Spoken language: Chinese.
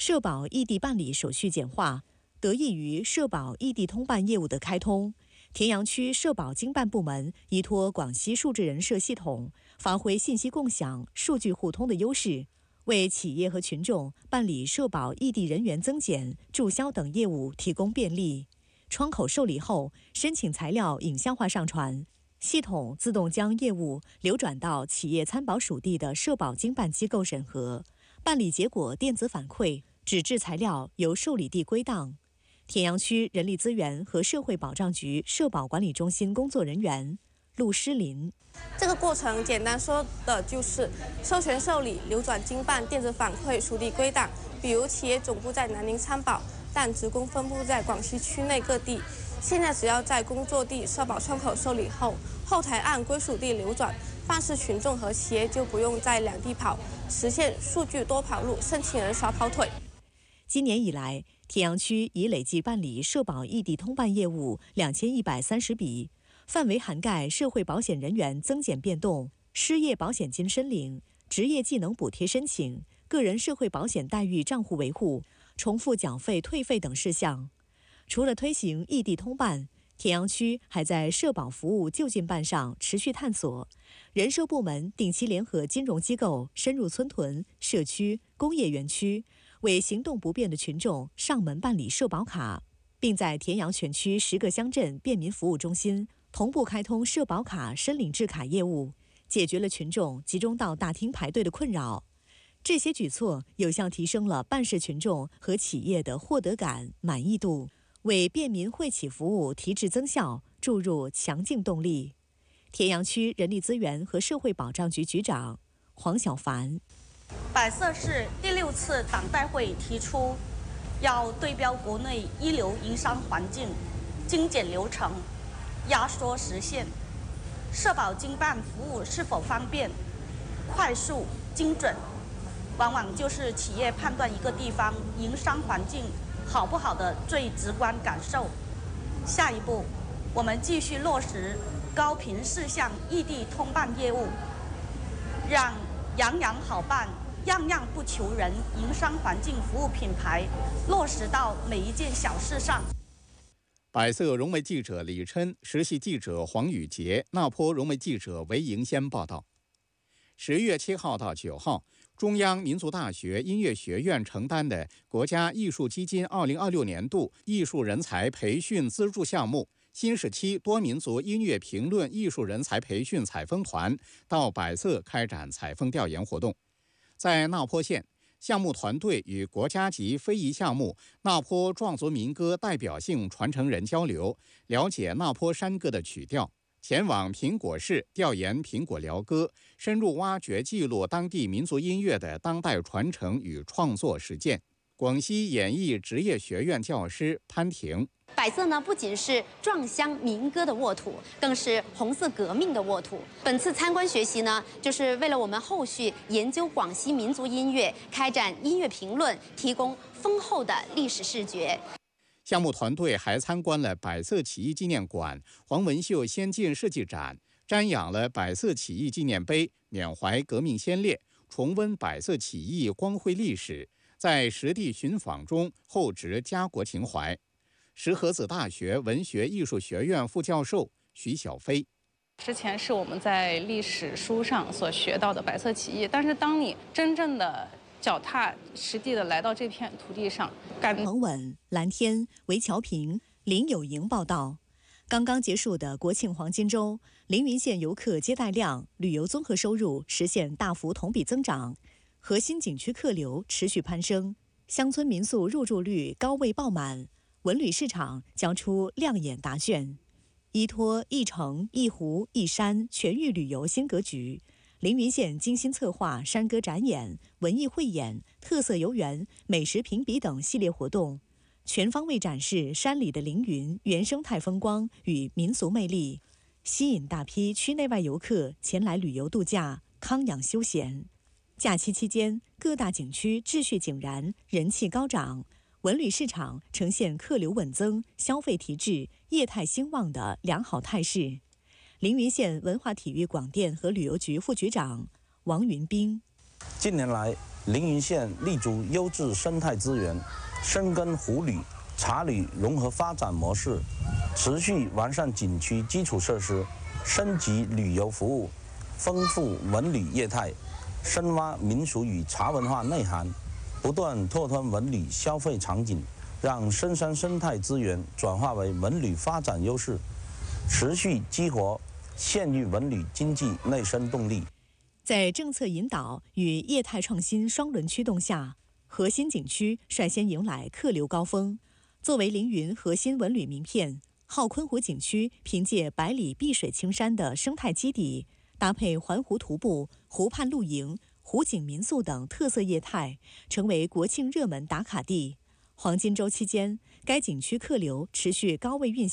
社保异地办理手续简化，得益于社保异地通办业务的开通，田阳区社保经办部门依托广西数字人社系统，发挥信息共享、数据互通的优势，为企业和群众办理社保异地人员增减、注销等业务提供便利。窗口受理后，申请材料影像化上传，系统自动将业务流转到企业参保属地的社保经办机构审核，办理结果电子反馈，纸质材料由受理地归档。田阳区人力资源和社会保障局社保管理中心工作人员陆诗林： 这个过程简单说的就是授权受理、流转经办、电子反馈、属地归档。比如企业总部在南宁参保，但职工分布在广西区内各地。现在只要在工作地社保窗口受理后，后台按归属地流转，办事群众和企业就不用在两地跑，实现数据多跑路，申请人少跑腿。 今年以来，田阳区已累计办理社保异地通办业务2130笔，范围涵盖社会保险人员增减变动、失业保险金申领、职业技能补贴申请、个人社会保险待遇账户维护、重复缴费退费等事项。除了推行异地通办，田阳区还在社保服务就近办上持续探索。人社部门定期联合金融机构深入村屯、社区、工业园区，为行动不便的群众上门办理社保卡，并在田阳全区10个乡镇便民服务中心同步开通社保卡申领制卡业务，解决了群众集中到大厅排队的困扰。这些举措有效提升了办事群众和企业的获得感、满意度，为便民惠企服务提质增效注入强劲动力。田阳区人力资源和社会保障局局长黄小凡： 百色市第6次党代会提出，要对标国内一流营商环境，精简流程，压缩实现。社保经办服务是否方便、快速、精准，往往就是企业判断一个地方营商环境好不好的最直观感受。下一步，我们继续落实高频4项异地通办业务，让样样好办、样样不求人营商环境服务品牌落实到每一件小事上。 百色融媒记者李琛、实习记者黄宇杰、那坡融媒记者韦迎先报道。10月7号到9号，中央民族大学音乐学院承担的国家艺术基金2026年度艺术人才培训资助项目新时期多民族音乐评论艺术人才培训采风团到百色开展采风调研活动。在那坡县，项目团队与国家级非遗项目那坡壮族民歌代表性传承人交流，了解那坡山歌的曲调，前往苹果市调研苹果寮歌，深入挖掘记录当地民族音乐的当代传承与创作实践。广西演艺职业学院教师潘婷： 百色呢，不仅是壮乡民歌的沃土，更是红色革命的沃土。本次参观学习呢，就是为了我们后续研究广西民族音乐、开展音乐评论提供丰厚的历史视觉。 项目团队还参观了百色起义纪念馆、黄文秀先进设计展，瞻仰了百色起义纪念碑，缅怀革命先烈，重温百色起义光辉历史，在实地寻访中厚植家国情怀。石河子大学文学艺术学院副教授徐小飞： 之前是我们在历史书上所学到的百色起义，但是当你真正的脚踏实地的来到这片土地上， 彭稳、蓝天、韦乔平、林有莹报道。刚刚结束的国庆黄金周，凌云县游客接待量、旅游综合收入实现大幅同比增长，核心景区客流持续攀升，乡村民宿入住率高位爆满，文旅市场交出亮眼答卷。依托一城一湖一山全域旅游新格局，凌云县精心策划山歌展演、文艺汇演、特色游园、美食评比等系列活动，全方位展示山里的凌云原生态风光与民俗魅力，吸引大批区内外游客前来旅游度假、康养休闲。假期期间，各大景区秩序井然，人气高涨，文旅市场呈现客流稳增、消费提质、业态兴旺的良好态势。凌云县文化体育广电和旅游局副局长王云斌： 近年来， 凌云县立足优质生态资源，深耕湖旅、茶旅融合发展模式，持续完善景区基础设施，升级旅游服务，丰富文旅业态，深挖民俗与茶文化内涵，不断拓宽文旅消费场景，让深山生态资源转化为文旅发展优势，持续激活县域文旅经济内生动力。 在政策引导与业态创新双轮驱动下，核心景区率先迎来客流高峰。作为凌云核心文旅名片，浩昆湖景区凭借百里碧水青山的生态基底，搭配环湖徒步、湖畔露营、湖景民宿等特色业态，成为国庆热门打卡地。黄金周期间，该景区客流持续高位运行。